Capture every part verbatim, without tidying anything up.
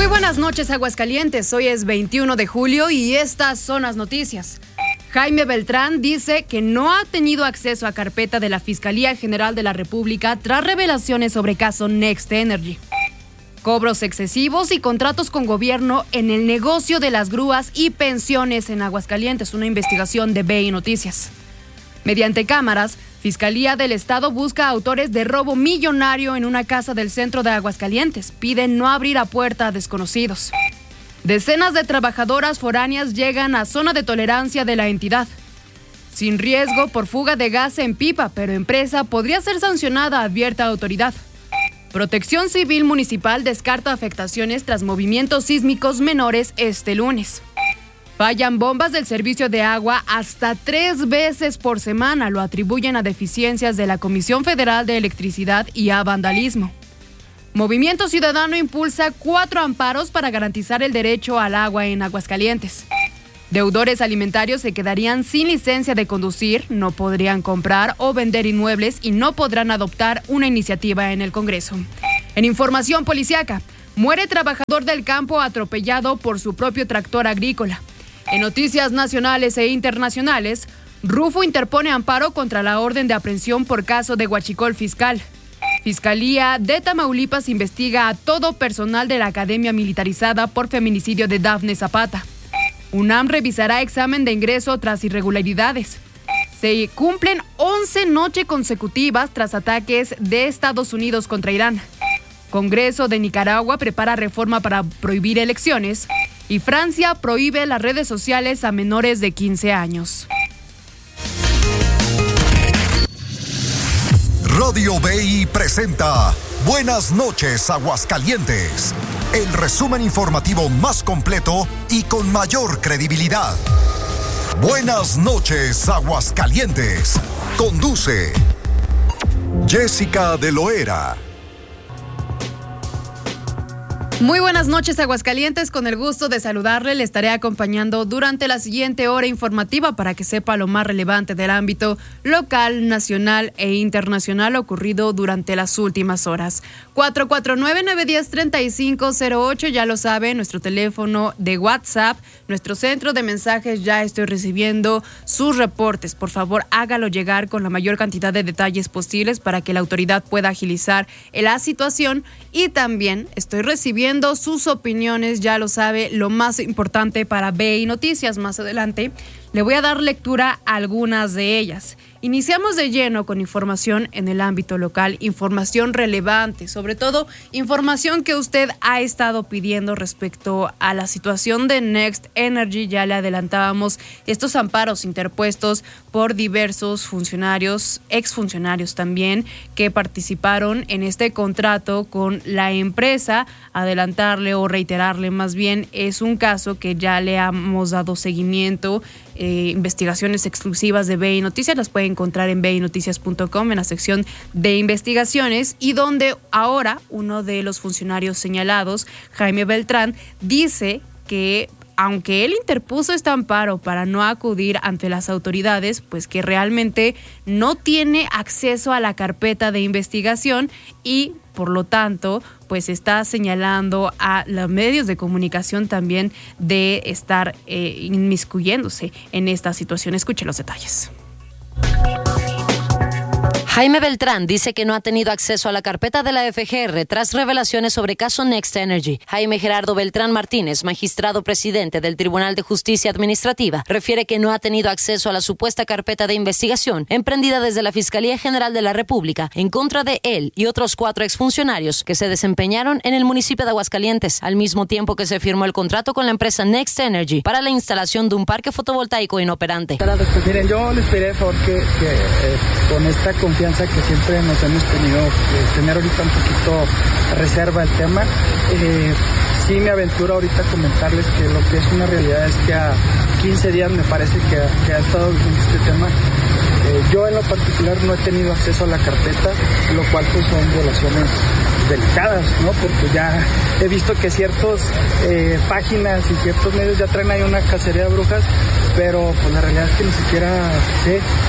Muy buenas noches, Aguascalientes. Hoy es veintiuno de julio y estas son las noticias. Jaime Beltrán dice que no ha tenido acceso a carpeta de la Fiscalía General de la República tras revelaciones sobre caso Next Energy. Cobros excesivos y contratos con gobierno en el negocio de las grúas y pensiones en Aguascalientes, una investigación de B I Noticias. Mediante cámaras, Fiscalía del Estado busca a autores de robo millonario en una casa del centro de Aguascalientes. Piden no abrir a puerta a desconocidos. Decenas de trabajadoras foráneas llegan a zona de tolerancia de la entidad. Sin riesgo por fuga de gas en pipa, pero empresa podría ser sancionada, advierte autoridad. Protección Civil Municipal descarta afectaciones tras movimientos sísmicos menores este lunes. Fallan bombas del servicio de agua hasta tres veces por semana. Lo atribuyen a deficiencias de la Comisión Federal de Electricidad y a vandalismo. Movimiento Ciudadano impulsa cuatro amparos para garantizar el derecho al agua en Aguascalientes. Deudores alimentarios se quedarían sin licencia de conducir, no podrían comprar o vender inmuebles y no podrán adoptar una iniciativa en el Congreso. En información policiaca, muere trabajador del campo atropellado por su propio tractor agrícola. En noticias nacionales e internacionales, Rufo interpone amparo contra la orden de aprehensión por caso de huachicol fiscal. Fiscalía de Tamaulipas investiga a todo personal de la Academia Militarizada por feminicidio de Dafne Zapata. UNAM revisará examen de ingreso tras irregularidades. Se cumplen once noches consecutivas tras ataques de Estados Unidos contra Irán. Congreso de Nicaragua prepara reforma para prohibir elecciones. Y Francia prohíbe las redes sociales a menores de quince años. Radio B I presenta Buenas noches, Aguascalientes. El resumen informativo más completo y con mayor credibilidad. Buenas noches, Aguascalientes. Conduce Jessica de Loera. Muy buenas noches, Aguascalientes. Con el gusto de saludarle, le estaré acompañando durante la siguiente hora informativa para que sepa lo más relevante del ámbito local, nacional e internacional ocurrido durante las últimas horas. cuatro cuatro nueve, nueve uno cero, tres cinco cero ocho, ya lo sabe, nuestro teléfono de WhatsApp, nuestro centro de mensajes, ya estoy recibiendo sus reportes. Por favor, hágalo llegar con la mayor cantidad de detalles posibles para que la autoridad pueda agilizar la situación y también estoy recibiendo sus opiniones, ya lo sabe, lo más importante para B I Noticias. Más adelante le voy a dar lectura a algunas de ellas. Iniciamos de lleno con información en el ámbito local, información relevante, sobre todo información que usted ha estado pidiendo respecto a la situación de Next Energy. Ya le adelantábamos estos amparos interpuestos por diversos funcionarios, exfuncionarios también, que participaron en este contrato con la empresa. Adelantarle o reiterarle más bien, es un caso que ya le hemos dado seguimiento. Eh, investigaciones exclusivas de B I Noticias las puede encontrar en b i noticias punto com en la sección de investigaciones, y donde ahora uno de los funcionarios señalados, Jaime Beltrán, dice que aunque él interpuso este amparo para no acudir ante las autoridades, pues que realmente no tiene acceso a la carpeta de investigación y por lo tanto, pues está señalando a los medios de comunicación también de estar eh, inmiscuyéndose en esta situación. Escuche los detalles. Jaime Beltrán dice que no ha tenido acceso a la carpeta de la F G R tras revelaciones sobre caso Next Energy. Jaime Gerardo Beltrán Martínez, magistrado presidente del Tribunal de Justicia Administrativa, refiere que no ha tenido acceso a la supuesta carpeta de investigación emprendida desde la Fiscalía General de la República en contra de él y otros cuatro exfuncionarios que se desempeñaron en el municipio de Aguascalientes, al mismo tiempo que se firmó el contrato con la empresa Next Energy para la instalación de un parque fotovoltaico inoperante. Miren, yo les pediré por favor que, que eh, con esta confianza que siempre nos hemos tenido, eh, tener ahorita un poquito reserva el tema. Eh, sí me aventuro ahorita a comentarles que lo que es una realidad es que a quince días me parece que, que ha estado viviendo este tema. Eh, yo en lo particular no he tenido acceso a la carpeta, lo cual pues son violaciones delicadas, ¿no? Porque ya he visto que ciertas eh, páginas y ciertos medios ya traen ahí una cacería de brujas, pero pues la realidad es que ni siquiera sé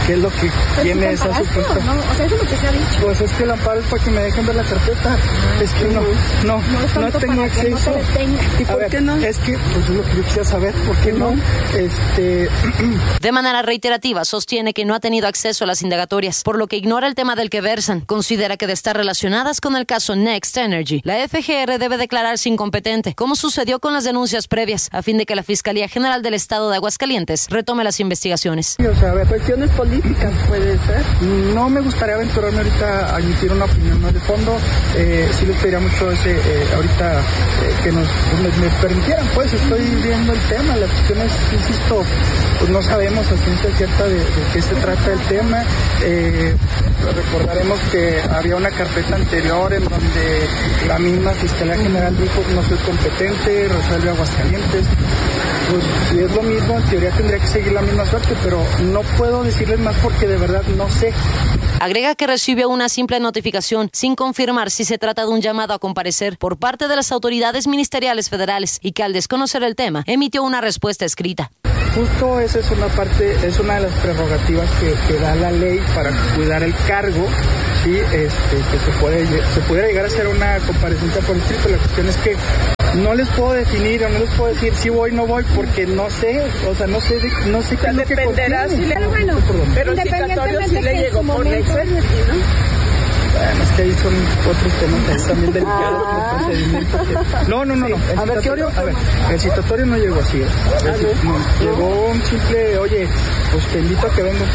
¿Qué es lo que tiene esa supuesta? No, o sea, eso es lo que se ha dicho. Pues es que el amparo es para que me dejen ver la carpeta. Es que no, no, no, no tengo acceso. No ¿Y por ver, qué no? Es que, pues es lo que yo quisiera saber, ¿por qué no? Este... De manera reiterativa, sostiene que no ha tenido acceso a las indagatorias, por lo que ignora el tema del que versan. Considera que de estar relacionadas con el caso Next Energy, la F G R debe declararse incompetente, como sucedió con las denuncias previas, a fin de que la Fiscalía General del Estado de Aguascalientes retome las investigaciones. Sí, o sea, a ver, cuestiones políticas puede ser. No me gustaría aventurarme ahorita a emitir una opinión más de fondo. Eh, sí les pediría mucho ese, eh, ahorita eh, que nos pues, me, me permitieran, pues estoy viendo el tema. La cuestión es, insisto, pues no sabemos a ciencia cierta de, de qué se trata el tema. Eh, recordaremos que había una carpeta anterior en donde la misma Fiscalía General dijo no soy competente, resuelve Aguascalientes. Pues si es lo mismo, en teoría tendría que seguir la misma suerte, pero no puedo decirles más porque de verdad no sé. Agrega que recibió una simple notificación sin confirmar si se trata de un llamado a comparecer por parte de las autoridades ministeriales federales y que al desconocer el tema emitió una respuesta escrita. Justo esa es una parte, es una de las prerrogativas que, que da la ley para cuidar el cargo, sí, este, que se puede, se pudiera llegar a hacer una comparecencia por escrito. La cuestión es que no les puedo definir o no les puedo decir si voy o no voy porque no sé, o sea, no sé, de, no sé qué es lo que dependerá si le, bueno, pero el citatorio sí le llegó por Next Energy, ¿no? Bueno, es que ahí son otros temas también delicados con el procedimiento. Que... No, no, no, no. El a, ver, ¿qué a ver, el citatorio no llegó así. A ver, no, no. Llegó un simple, oye, pues te invito a que vengas.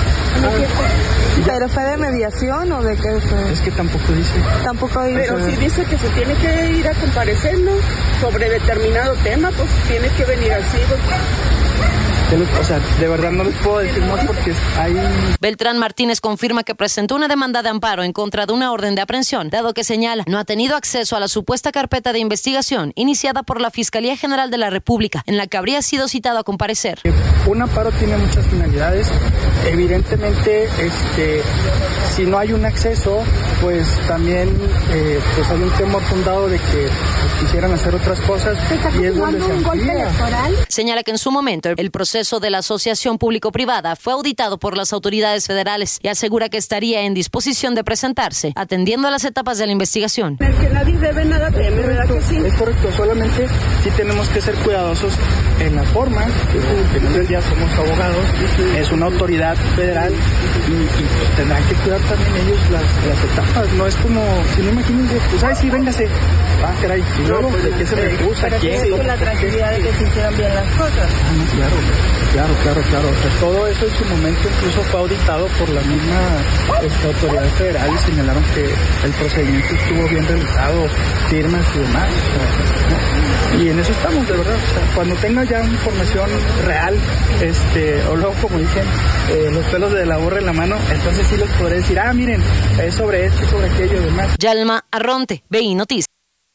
Ah, ¿pero fue de mediación o de qué fue? Es que tampoco dice. Tampoco dice. Pero si dice que se tiene que ir a comparecer, ¿no? Sobre determinado tema, pues tiene que venir así. Pues... O sea, de verdad no les puedo decir más porque hay... Beltrán Martínez confirma que presentó una demanda de amparo en contra de una orden de aprehensión, dado que señala no ha tenido acceso a la supuesta carpeta de investigación iniciada por la Fiscalía General de la República, en la que habría sido citado a comparecer. Un amparo tiene muchas finalidades. Evidentemente, este, si no hay un acceso, pues también eh, pues hay un temor fundado de que pues, quisieran hacer otras cosas y es donde se un golpe electoral. Señala que en su momento el proceso de la asociación público-privada fue auditado por las autoridades federales y asegura que estaría en disposición de presentarse, atendiendo a las etapas de la investigación. El que nadie debe nada teme, ¿verdad que sí? Es correcto, solamente sí tenemos que ser cuidadosos en la forma, que al final del día somos abogados, es una autoridad federal y, y pues tendrán que cuidar también ellos las, las etapas, no es como, si no imagínense, pues ay sí, véngase, ah caray, y luego, ¿de qué se me gusta? ¿Quién? Sí, la tranquilidad de que se hicieran bien las cosas. Ah, no, claro. Claro, claro, claro. O sea, todo eso en su momento incluso fue auditado por la misma este, autoridad federal y señalaron que el procedimiento estuvo bien realizado, firmas y demás. O sea, ¿no? Y en eso estamos, de verdad. O sea, cuando tenga ya información real, este, o luego como dicen, eh, los pelos de la burra en la mano, entonces sí les podré decir, ah, miren, es sobre esto, sobre aquello y demás. Yalma Arronte, B I Noticias.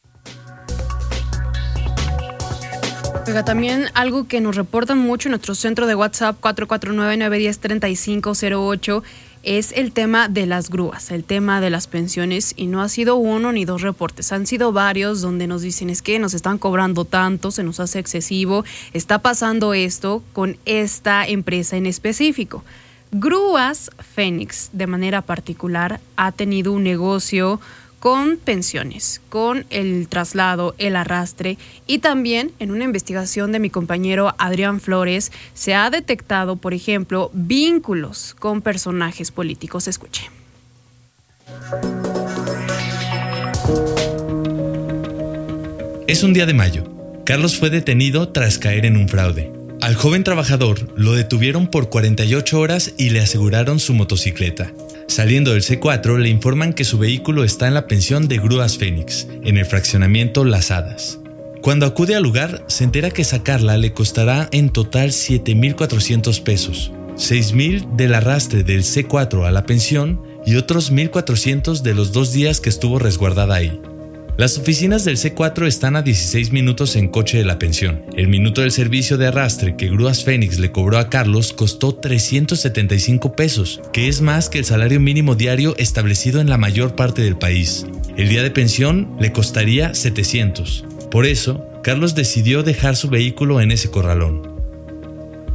Oiga, también algo que nos reportan mucho en nuestro centro de WhatsApp cuatro cuatro nueve, nueve uno cero, tres cinco cero ocho es el tema de las grúas, el tema de las pensiones, y no ha sido uno ni dos reportes, han sido varios donde nos dicen es que nos están cobrando tanto, se nos hace excesivo, está pasando esto con esta empresa en específico. Grúas Fénix, de manera particular, ha tenido un negocio con pensiones, con el traslado, el arrastre, y también en una investigación de mi compañero Adrián Flores se ha detectado, por ejemplo, vínculos con personajes políticos. Escuche. Es un día de mayo. Carlos fue detenido tras caer en un fraude. Al joven trabajador lo detuvieron por cuarenta y ocho horas y le aseguraron su motocicleta. Saliendo del C cuatro, le informan que su vehículo está en la pensión de Grúas Fénix, en el fraccionamiento Las Hadas. Cuando acude al lugar, se entera que sacarla le costará en total siete mil cuatrocientos pesos, seis mil del arrastre del C cuatro a la pensión y otros mil cuatrocientos de los dos días que estuvo resguardada ahí. Las oficinas del C cuatro están a dieciséis minutos en coche de la pensión. El minuto del servicio de arrastre que Grúas Fénix le cobró a Carlos costó trescientos setenta y cinco pesos, que es más que el salario mínimo diario establecido en la mayor parte del país. El día de pensión le costaría setecientos. Por eso, Carlos decidió dejar su vehículo en ese corralón.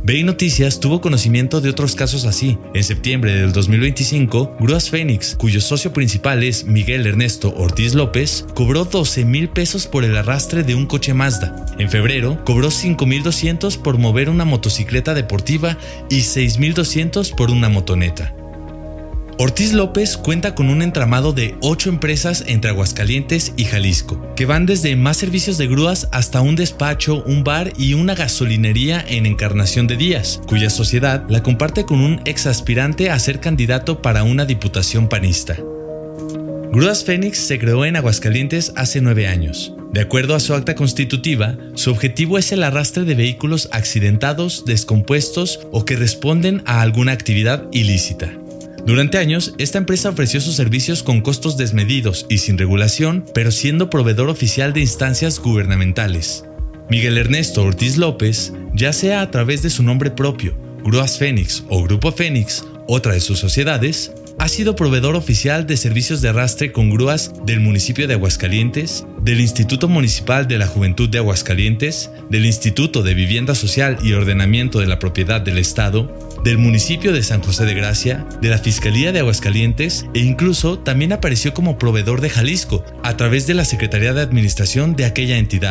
B I Noticias tuvo conocimiento de otros casos así. En septiembre del dos mil veinticinco, Grúas Fénix, cuyo socio principal es Miguel Ernesto Ortiz López, cobró doce mil pesos por el arrastre de un coche Mazda. En febrero, cobró cinco mil doscientos por mover una motocicleta deportiva y seis mil doscientos por una motoneta. Ortiz López cuenta con un entramado de ocho empresas entre Aguascalientes y Jalisco, que van desde más servicios de grúas hasta un despacho, un bar y una gasolinería en Encarnación de Díaz, cuya sociedad la comparte con un exaspirante a ser candidato para una diputación panista. Grúas Fénix se creó en Aguascalientes hace nueve años. De acuerdo a su acta constitutiva, su objetivo es el arrastre de vehículos accidentados, descompuestos o que responden a alguna actividad ilícita. Durante años, esta empresa ofreció sus servicios con costos desmedidos y sin regulación, pero siendo proveedor oficial de instancias gubernamentales. Miguel Ernesto Ortiz López, ya sea a través de su nombre propio, Grúas Fénix o Grupo Fénix, otra de sus sociedades, ha sido proveedor oficial de servicios de arrastre con grúas del municipio de Aguascalientes, del Instituto Municipal de la Juventud de Aguascalientes, del Instituto de Vivienda Social y Ordenamiento de la Propiedad del Estado, del municipio de San José de Gracia, de la Fiscalía de Aguascalientes e incluso también apareció como proveedor de Jalisco a través de la Secretaría de Administración de aquella entidad.